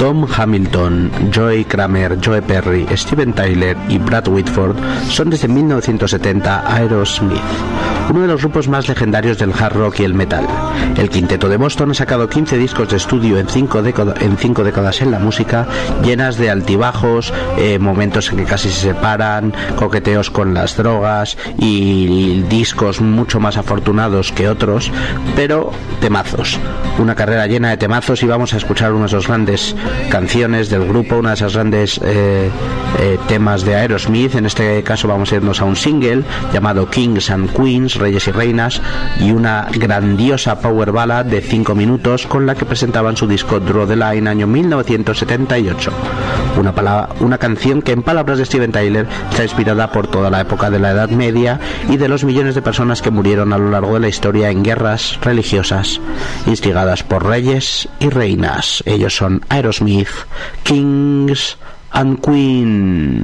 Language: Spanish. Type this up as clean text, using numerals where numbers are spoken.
Tom Hamilton, Joe Kramer, Joe Perry, Steven Tyler y Brad Whitford son desde 1970 Aerosmith, uno de los grupos más legendarios del hard rock y el metal. El quinteto de Boston ha sacado 15 discos de estudio en 5 décadas en la música, llenas de altibajos, momentos en que casi se separan, coqueteos con las drogas y discos mucho más afortunados que otros, pero temazos. Una carrera llena de temazos, y vamos a escuchar una de esas grandes canciones del grupo, una de esas grandes temas de Aerosmith. En este caso vamos a irnos a un single llamado Kings and Queens, Reyes y Reinas, y una grandiosa power ballad de 5 minutos con la que presentaban su disco Draw the Line, año 1978. Una canción que, en palabras de Steven Tyler, está inspirada por toda la época de la Edad Media y de los millones de personas que murieron a lo largo de la historia en guerras religiosas instigadas por reyes y reinas. Ellos son Aerosmith, Kings and Queens.